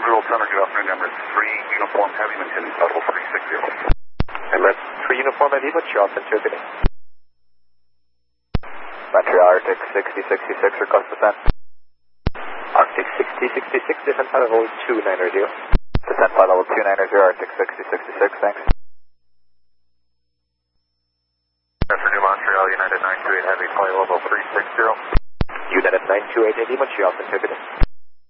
Montreal Center, good afternoon, number 3 Uniform Heavy, maintaining level 360. Emirates 3 Uniform Heavy, what's your interpreting? Montreal Arctic 6066, request descent. Arctic 6066, descent flight level 290. Descent flight level 290, Arctic 6066, thanks. Afternoon, Montreal, United 928 Heavy, flight level 360. United 928 Heavy, what's your interpreting?